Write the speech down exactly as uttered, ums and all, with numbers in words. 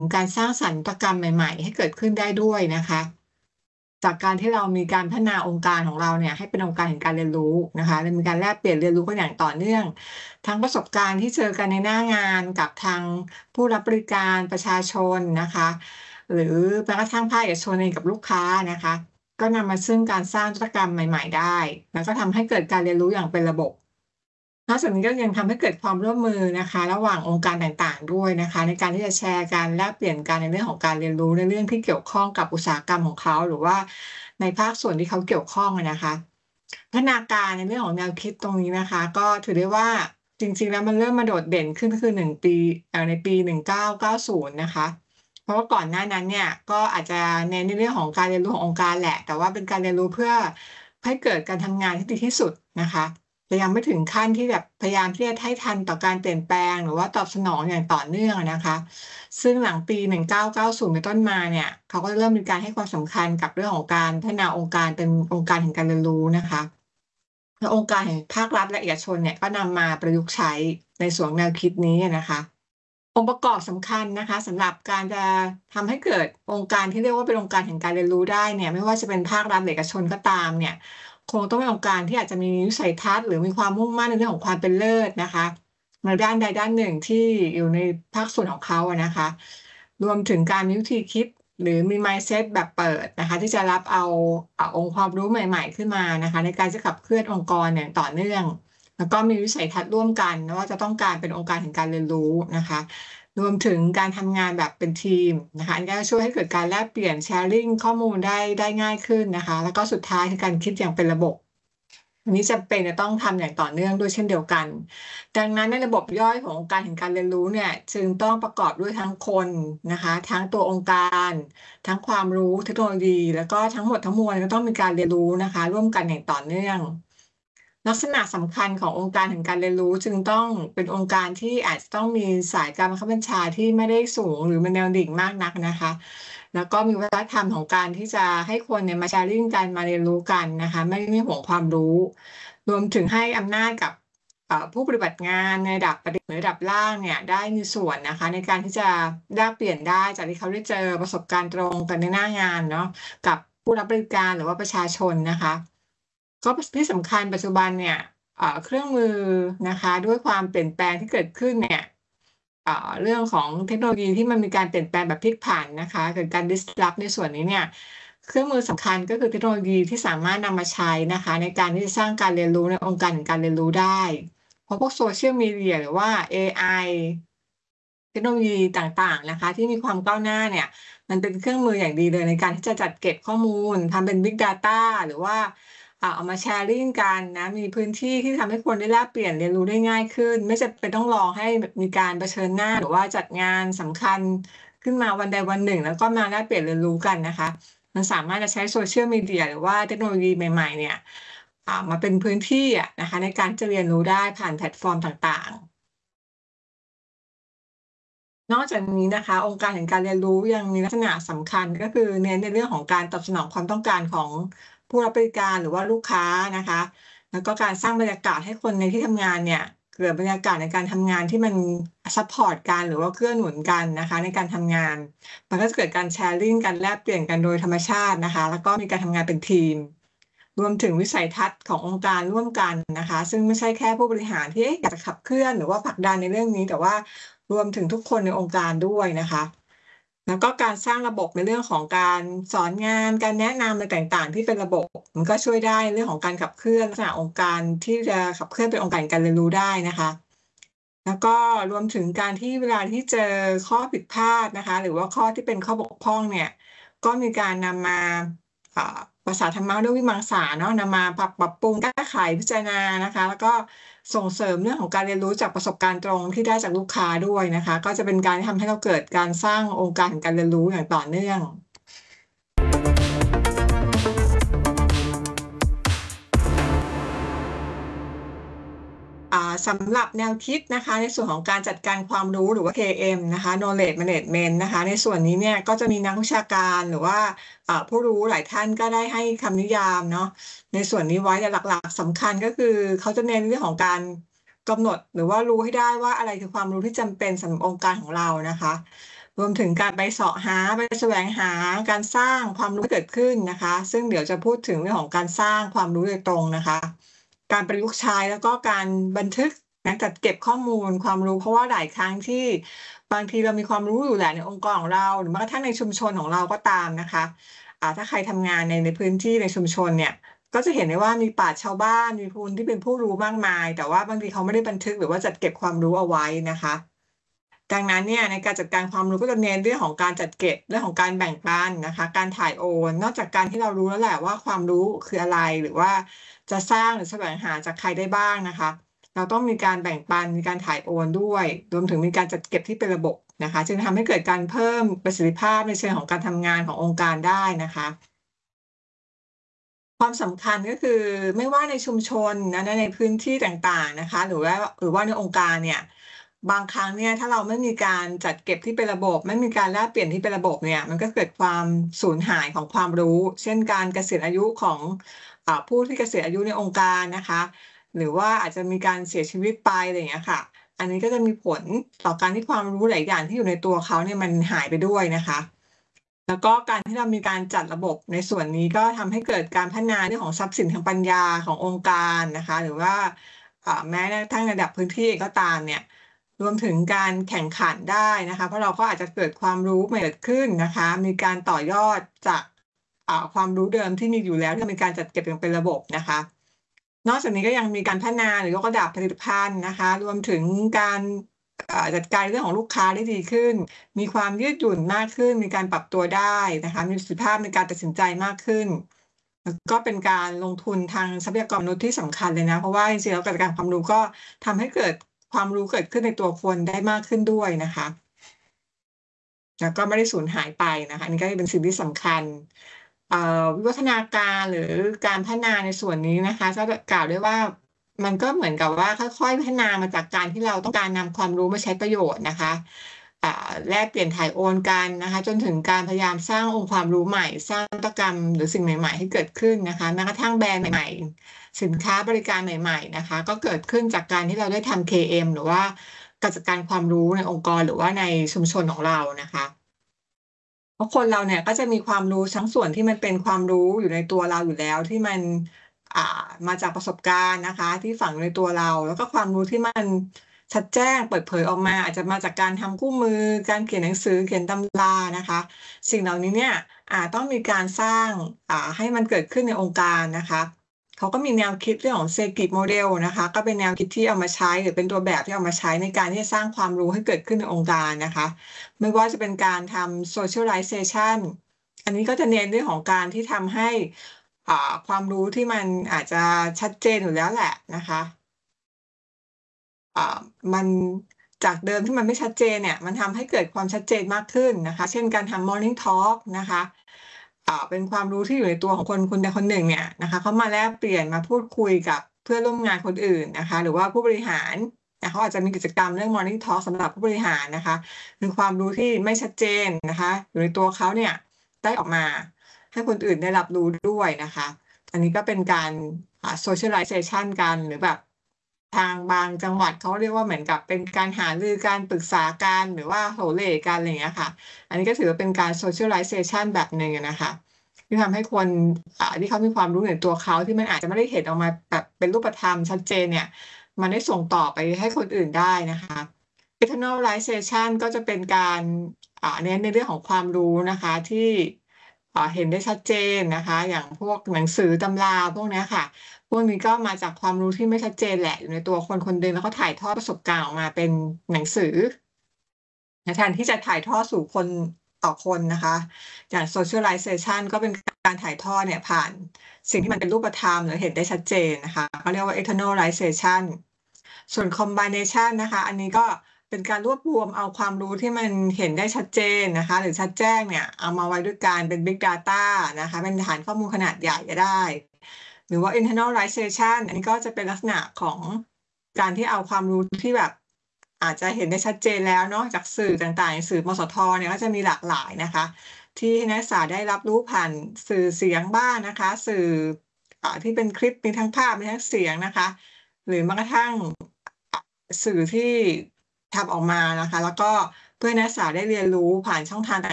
การสร้างสรรค์นวัตกรรมใหม่ๆให้เกิดขึ้นได้ด้วยนะคะ จากการที่เรามีการพัฒนาองค์การของเราเนี่ยให้เป็นองค์การแห่งการเรียนรู้นะคะและมีการแลกเปลี่ยนเรียนรู้กันอย่างต่อเนื่อง ทั้งประสบการณ์ที่เจอกันในหน้างานกับทางผู้รับบริการประชาชนนะคะ หรือแม้กระทั่งภาคเอกชนเองกับลูกค้านะคะ ก็นำมาซึ่งการสร้างนวัตกรรมใหม่ๆได้ แล้วก็ทำให้เกิดการเรียนรู้อย่างเป็นระบบ นอกจากนี้ก็ยังทำให้เกิดความร่วมมือนะคะระหว่างองค์การต่างๆด้วยนะคะในการที่จะแชร์กันแลกเปลี่ยนกันในเรื่องของการเรียนรู้ในเรื่องที่เกี่ยวข้องกับอุตสาหกรรมของเขาหรือว่าในภาคส่วนที่เขาเกี่ยวข้องอะนะคะพัฒนาการในเรื่องของแนวคิดตรงนี้นะคะก็ถือได้ว่าจริงๆแล้วมันเริ่มมาโดดเด่นขึ้นก็คือหนึ่งปีเอ่อในปีหนึ่งเก้าเก้าศูนย์นะคะเพราะว่าก่อนหน้านั้นเนี่ยก็อาจจะเน้นในเรื่องของการเรียนรู้ขององค์การแหละแต่ว่าเป็นการเรียนรู้เพื่อให้เกิดการทำงานที่ดีที่สุดนะคะ แต่ยังไม่ถึงขั้นที่แบบพยายามที่จะให้ทันต่อการเปลี่ยนแปลงหรือว่าตอบสนองอย่างต่อเนื่องอะนะคะซึ่งหลังปีหนึ่งเก้าเก้าศูนย์เป็นต้นมาเนี่ยเขาก็เริ่มมีการให้ความสำคัญกับเรื่องของการพัฒนาองค์การเป็นองค์การแห่งการเรียนรู้นะคะและองค์การแห่งภาครัฐและเอกชนเนี่ยก็นำมาประยุกต์ใช้ในส่วนแนวคิดนี้อะนะคะ องค์ประกอบสำคัญนะคะสำหรับการจะทำให้เกิดองค์การที่เรียกว่าเป็นองค์การแห่งการเรียนรู้ได้เนี่ยไม่ว่าจะเป็นภาครัฐหรือเอกชนก็ตามเนี่ยคงต้องเป็นองค์การที่อาจจะมีวิสัยทัศน์หรือมีความมุ่งมั่นในเรื่องของความเป็นเลิศนะคะในด้านใดด้านหนึ่งที่อยู่ในภาคส่วนของเขาอะนะคะรวมถึงการมีวิธีคิดหรือมี mindset แบบเปิดนะคะที่จะรับเอาอ่าองค์ความรู้ใหม่ๆขึ้นมานะคะในการจะขับเคลื่อนองค์กรอย่างต่อเนื่องแล้วก็มีวิสัยทัศน์ร่วมกันว่าจะต้องการเป็นองค์การแห่งการเรียนรู้นะคะ รวมถึงการทำงานแบบเป็นทีมนะคะอันนี้ก็ช่วยให้เกิดการแลกเปลี่ยน sharing ข้อมูลได้ได้ง่ายขึ้นนะคะแล้วก็สุดท้ายคือการคิดอย่างเป็นระบบอันนี้จำเป็นจะต้องทำอย่างต่อเนื่องด้วยเช่นเดียวกันดังนั้นในระบบย่อยขององค์การแห่งการเรียนรู้เนี่ยจึงต้องประกอบด้วยทั้งคนนะคะทั้งตัวองค์การทั้งความรู้เทคโนโลยีแล้วก็ทั้งหมดทั้งมวลก็ต้องมีการเรียนรู้นะคะร่วมกันอย่างต่อเนื่อง ลักษณะสำคัญขององค์การแห่งการเรียนรู้จึงต้องเป็นองค์การที่อาจจะต้องมีสายการบังคับบัญชาที่ไม่ได้สูงหรือเป็นแนวดิ่งมากนักนะคะแล้วก็มีวัฒนธรรมของการที่จะให้คนเนี่ยมาแชร์ลิงกันมาเรียนรู้กันนะคะไม่ไม่ห่วงความรู้รวมถึงให้อำนาจกับเอ่อผู้ปฏิบัติงานในระดับประดิษฐ์หรือระดับล่างเนี่ยได้มีส่วนนะคะในการที่จะแลกเปลี่ยนได้จากที่เขาได้เจอประสบการณ์ตรงกันในหน้างานเนาะกับผู้รับบริการหรือว่าประชาชนนะคะ ก็ที่สำคัญปัจจุบันเนี่ยเอ่อเครื่องมือนะคะด้วยความเปลี่ยนแปลงที่เกิดขึ้นเนี่ยเอ่อเรื่องของเทคโนโลยีที่มันมีการเปลี่ยนแปลงแบบพลิกผันนะคะเกิดการ disrupt ในส่วนนี้เนี่ยเครื่องมือสำคัญก็คือเทคโนโลยีที่สามารถนำมาใช้นะคะในการที่จะสร้างการเรียนรู้ในองค์การแห่งการเรียนรู้ได้เพราะพวก Social Media หรือว่าเอไอเทคโนโลยีต่างๆนะคะที่มีความก้าวหน้าเนี่ยมันเป็นเครื่องมืออย่างดีเลยในการที่จะจัดเก็บข้อมูลทำเป็น Big Data หรือว่า อ่าเอามาแชร์ลิงก์กันนะมีพื้นที่ที่ทำให้คนได้แลกเปลี่ยนเรียนรู้ได้ง่ายขึ้นไม่จำเป็นต้องรอให้แบบมีการเผชิญหน้าหรือว่าจัดงานสำคัญขึ้นมาวันใดวันหนึ่งแล้วก็มาแลกเปลี่ยนเรียนรู้กันนะคะมันสามารถจะใช้ Social Media หรือว่าเทคโนโลยีใหม่ๆเนี่ยอ่ามาเป็นพื้นที่อะนะคะในการจะเรียนรู้ได้ผ่านแพลตฟอร์มต่างๆ นอกจากนี้นะคะองค์การแห่งการเรียนรู้ยังมีลักษณะสำคัญก็คือเน้นในเรื่องของการตอบสนองความต้องการของผู้รับบริการหรือว่าลูกค้านะคะแล้วก็การสร้างบรรยากาศให้คนในที่ทำงานเนี่ยเกิดบรรยากาศในการทำงานที่มันซัปพอร์ตกันหรือว่าเกื้อหนุนกันนะคะในการทำงานมันก็จะเกิดการแชร์ลิงก์กันแลกเปลี่ยนกันโดยธรรมชาตินะคะแล้วก็มีการทำงานเป็นทีมรวมถึงวิสัยทัศน์ขององค์การร่วมกันนะคะซึ่งไม่ใช่แค่ผู้บริหารที่เอ๊ะอยากจะขับเคลื่อนหรือว่าผลักดันในเรื่องนี้แต่ว่า รวมถึงทุกคนในองค์การด้วยนะคะแล้วก็การสร้างระบบในเรื่องของการสอนงานการแนะนำอะไรต่างๆที่เป็นระบบมันก็ช่วยได้เรื่องของการขับเคลื่อนลักษณะองค์การที่จะขับเคลื่อนเป็นองค์การการเรียนรู้ได้นะคะแล้วก็รวมถึงการที่เวลาที่เจอข้อผิดพลาดนะคะหรือว่าข้อที่เป็นข้อบกพร่องเนี่ยก็มีการนำมาอ่าภาษาธรรมะด้วยวิมังสาเนาะนำมาปรับปรับปรุงแก้ไขพิจารณานะคะแล้วก็ ส่งเสริมเรื่องของการเรียนรู้จากประสบการณ์ตรงที่ได้จากลูกค้าด้วยนะคะก็จะเป็นการที่ทำให้เราเกิดการสร้างองค์การแห่งการเรียนรู้อย่างต่อเนื่อง อ่าสำหรับแนวคิดนะคะในส่วนของการจัดการความรู้หรือว่า เค เอ็ม นะคะ Knowledge Management นะคะในส่วนนี้เนี่ยก็จะมีนักวิชาการหรือว่าอ่าผู้รู้หลายท่านก็ได้ให้คำนิยามเนาะในส่วนนี้ไว้แต่หลักๆสำคัญก็คือเขาจะเน้นเรื่องของการกำหนดหรือว่ารู้ให้ได้ว่าอะไรคือความรู้ที่จำเป็นสำหรับองค์การของเรานะคะรวมถึงการไปเสาะหาไปแสวงหาการสร้างความรู้ให้เกิดขึ้นนะคะ ซึ่งเดี๋ยวจะพูดถึงเรื่องของการสร้างความรู้โดยตรงนะคะ การประยุกต์ใช้แล้วก็การบันทึกนะจัดเก็บข้อมูลความรู้เพราะว่าหลายครั้งที่บางทีเรามีความรู้อยู่แหละในองค์กรของเราหรือแม้กระทั่งในชุมชนของเราก็ตามนะคะอ่าถ้าใครทำงานในในพื้นที่ในชุมชนเนี่ยก็จะเห็นได้ว่ามีปราชญ์ชาวบ้านมีคนที่เป็นผู้รู้มากมาย แต่ว่าบางทีเขาไม่ได้บันทึกหรือว่าจัดเก็บความรู้เอาไว้นะคะ ดังนั้นเนี่ยในการจัดการความรู้ก็จะเน้นเรื่องของการจัดเก็บเรื่องของการแบ่งปันนะคะการถ่ายโอนนอกจากการที่เรารู้แล้วแหละว่าความรู้คืออะไรหรือว่าจะสร้างหรือแสวงหาจากใครได้บ้างนะคะเราต้องมีการแบ่งปันมีการถ่ายโอนด้วยรวมถึงมีการจัดเก็บที่เป็นระบบนะคะจึงทำให้เกิดการเพิ่มประสิทธิภาพในเชิงของการทำงานขององค์การได้นะคะ ความสำคัญก็คือไม่ว่าในชุมชนนะในพื้นที่ต่างๆนะคะหรือว่าหรือว่าในองค์การเนี่ยบางครั้งเนี่ยถ้าเราไม่มีการจัดเก็บที่เป็นระบบไม่มีการแลกเปลี่ยนที่เป็นระบบเนี่ยมันก็เกิดความสูญหายของความรู้เช่นการเกษียณอายุของอ่าผู้ที่เกษียณอายุในองค์การนะคะหรือว่าอาจจะมีการเสียชีวิตไปอะไรอย่างเงี้ยค่ะอันนี้ก็จะมีผลต่อการที่ความรู้หลายอย่างที่อยู่ในตัวเขาเนี่ยมันหายไปด้วยนะคะ แล้วก็การที่เรามีการจัดระบบในส่วนนี้ก็ทำให้เกิดการพัฒนาเรื่องของทรัพย์สินทางปัญญาขององค์การนะคะหรือว่าอ่าแม้กระทั่งระดับพื้นที่เองก็ตามเนี่ยรวมถึงการแข่งขันได้นะคะเพราะเราก็อาจจะเกิดความรู้ใหม่เกิดขึ้นนะคะมีการต่อยอดจากอ่าความรู้เดิมที่มีอยู่แล้วที่มีการจัดเก็บอย่างเป็นระบบนะคะนอกจากนี้ก็ยังมีการพัฒนาหรือยกระดับผลิตภัณฑ์นะคะรวมถึงการอ่าจัดการเรื่องของลูกค้าได้ดีขึ้น มีความยืดหยุ่นมากขึ้น มีการปรับตัวได้นะคะมีประสิทธิภาพในการตัดสินใจมากขึ้นแล้วก็เป็นการลงทุนทางทรัพยากรมนุษย์ที่สำคัญเลยนะเพราะว่าจริงๆแล้วการจัดการความรู้ก็ทำให้เกิดความรู้เกิดขึ้นในตัวคนได้มากขึ้นด้วยนะคะแล้วก็ไม่ได้สูญหายไปนะคะอันนี้ก็เป็นสิ่งที่สำคัญเอ่อวิวัฒนาการหรือการพัฒนาในส่วนนี้นะคะก็จะกล่าวได้ว่ามันก็เหมือนกับว่าค่อยๆพัฒนามาจากการที่เราต้องการนำความรู้มาใช้ประโยชน์นะคะ อ่าแลกเปลี่ยนถ่ายโอนกันนะคะจนถึงการพยายามสร้างองค์ความรู้ใหม่สร้างนวัตกรรมหรือสิ่งใหม่ๆให้เกิดขึ้นนะคะแม้กระทั่งแบรนด์ใหม่ๆสินค้าบริการใหม่ๆนะคะก็เกิดขึ้นจากการที่เราได้ทำ เค เอ็ม หรือว่าการจัดการความรู้ในองค์กรหรือว่าในชุมชนของเรานะคะ เพราะคนเราเนี่ยก็จะมีความรู้ทั้งส่วนที่มันเป็นความรู้อยู่ในตัวเราอยู่แล้วที่มันอ่ามาจากประสบการณ์นะคะที่ฝังอยู่ในตัวเราแล้วก็ความรู้ที่มันชัดแจ้งเปิดเผยออกมาอาจจะมาจากการทำคู่มือการเขียนหนังสือเขียนตำรานะคะสิ่งเหล่านี้เนี่ยอ่าต้องมีการสร้างอ่าให้มันเกิดขึ้นในองค์การนะคะเขาก็มีแนวคิดเรื่องของเซกิ Model นะคะก็เป็นแนวคิดที่เอามาใช้หรือเป็นตัวแบบที่เอามาใช้ในการที่จะสร้างความรู้ให้เกิดขึ้นในองค์การนะคะ ไม่ว่าจะเป็นการทำ socialization อันนี้ก็จะเน้นเรื่องของการที่ทำให้อ่าความรู้ที่มันอาจจะชัดเจนอยู่แล้วแหละนะคะอ่ามันจากเดิมที่มันไม่ชัดเจนเนี่ยมันทำให้เกิดความชัดเจนมากขึ้นนะคะเช่นการทำ Morning Talk นะคะอ่าเป็นความรู้ที่อยู่ในตัวของคนคนใดคนหนึ่งเนี่ยนะคะเขามาแลกเปลี่ยนมาพูดคุยกับเพื่อนร่วมงานคนอื่นนะคะหรือว่าผู้บริหารนะเขาอาจจะมีกิจกรรมเรื่อง Morning Talk สำหรับผู้บริหารนะคะคือความรู้ที่ไม่ชัดเจนนะคะอยู่ในตัวเขาเนี่ยได้ออกมาให้คนอื่นได้รับรู้ด้วยนะคะอันนี้ก็เป็นการอ่า socialization กันหรือแบบ ทางบางจังหวัดเขาเรียกว่าเหมือนกับเป็นการหารือการปรึกษากันหรือว่าโหเหร่กันอะไรอย่างเงี้ยค่ะอันนี้ก็ถือว่าเป็นการ socialization แบบหนึ่งอะนะคะที่ทำให้คนอ่าที่เขามีความรู้ในตัวเขาที่มันอาจจะไม่ได้เห็นออกมาแบบเป็นรูปธรรมชัดเจนเนี่ยมันได้ส่งต่อไปให้คนอื่นได้นะคะ externalization ก็จะเป็นการอ่าเน้นในเรื่องของความรู้นะคะที่อ่าเห็นได้ชัดเจนนะคะอย่างพวกหนังสือตำราพวกเนี้ยค่ะ พวกนี้ก็มาจากความรู้ที่ไม่ชัดเจนแหละอยู่ในตัวคนคนหนึ่งแล้วก็ถ่ายทอดประสบการณ์ออกมาเป็นหนังสือแทนที่จะถ่ายทอดสู่คนต่อคนนะคะอย่าง socialization ก็เป็นการถ่ายทอดเนี่ยผ่านสิ่งที่มันเป็นรูปธรรมหรือเห็นได้ชัดเจนนะคะเขาเรียกว่า externalization ส่วน combination นะคะอันนี้ก็เป็นการรวบรวมเอาความรู้ที่มันเห็นได้ชัดเจนนะคะหรือชัดแจ้งเนี่ยเอามาไว้ด้วยกันเป็น Big Data นะคะเป็นฐานข้อมูลขนาดใหญ่ก็ได้ หรือว่า internalization อันนี้ก็จะเป็นลักษณะของการที่เอาความรู้ที่แบบอาจจะเห็นได้ชัดเจนแล้วเนาะจากสื่อต่างๆอย่างสื่อมสทเนี่ยก็จะมีหลากหลายนะคะที่ให้นักศึกษาได้รับรู้ผ่านสื่อเสียงบ้างนะคะสื่ออ่าที่เป็นคลิปมีทั้งภาพมีทั้งเสียงนะคะหรือแม้กระทั่ง สื่อที่ทำออกมานะคะแล้วก็เพื่อให้นักศึกษาได้เรียนรู้ผ่านช่องทาง